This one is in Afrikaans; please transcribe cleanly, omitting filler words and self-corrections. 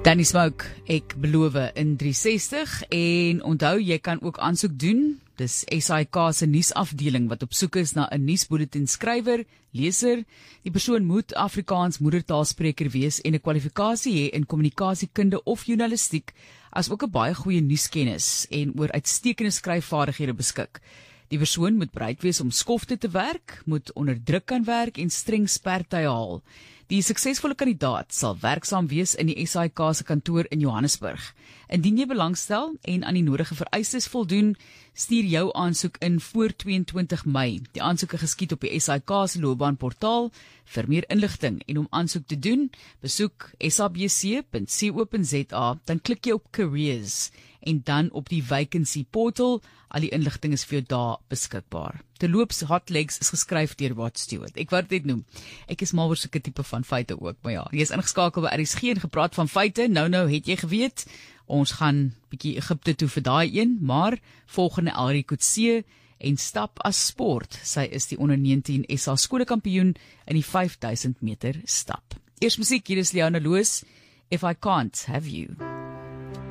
Danny Smoke, ek beloof in 360 en onthou jy kan ook aansoek doen. Dis SAIK se nuusafdeling wat op soek is na 'n nuusbulletin skrywer, leser. Die persoon moet Afrikaans moedertaalspreker wees en 'n kwalifikasie hê in kommunikasiekunde of journalistiek, as ook 'n baie goeie nuuskennis en oor uitstekende skryfvaardighede beskik. Die persoon moet bereid wees om skofte te werk, moet onder druk kan werk en streng spertye haal. Die suksesvolle kandidaat sal werksaam wees in die SAIK se kantoor in Johannesburg. Indien jy belangstel en aan die nodige vereistes voldoen, stuur jou aansoek in voor 22 Mei. Die aansoeke geskied op die SAIK se loopbaanportaal. Vir meer inligting en om aansoek te doen, besoek sabc.co.za, dan klik jy op Careers en dan op die vacancy portal. Al die inligting is vir jou daar beskikbaar. Terloops, Hot Legs is geskryf deur Rod Stewart. Ek wou dit noem. Ek is mal oor sulke tipe van feite ook, maar ja, jy is ingeskakel by RSG en gepraat van feite. Nou het jy geweet, ons gaan bietjie Egipte toe vir daai een, maar volgende Elrie Coetzee en stap as sport. Sy is die onder 19 SA skolekampioen in die 5000 meter stap. Eers musiek, hier is Liana Loos, If I Can't Have You.